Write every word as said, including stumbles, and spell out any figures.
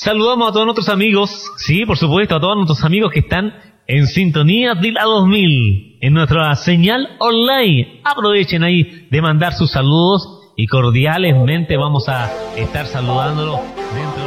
Saludamos a todos nuestros amigos, sí, por supuesto, a todos nuestros amigos que están en sintonía de la dos mil, en nuestra señal online. Aprovechen ahí de mandar sus saludos y cordialmente vamos a estar saludándolos dentro